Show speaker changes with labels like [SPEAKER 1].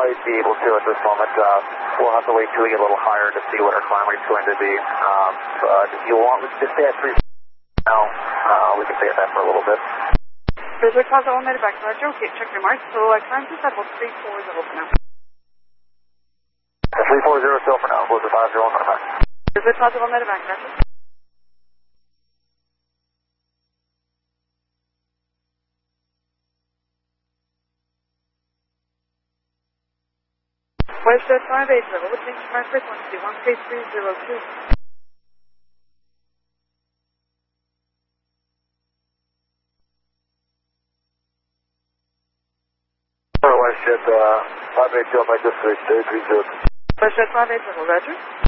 [SPEAKER 1] quite be able to at this moment. We'll have to wait till we get a little higher to see what our climb rate's going to be. But if you want, we can just stay at 3 now. We can stay at that for a little bit.
[SPEAKER 2] Bridgeway Plaza, all made back, Roger. Okay, check your marks. So climb to about 340 for now.
[SPEAKER 1] 340 still for now. Close to 50 on the back.
[SPEAKER 2] Bridgeway Plaza, all made back, Roger. Westjet 580, what change mark frequency 13302.
[SPEAKER 1] Westjet 580, make this 330.
[SPEAKER 2] Westjet 580, Roger.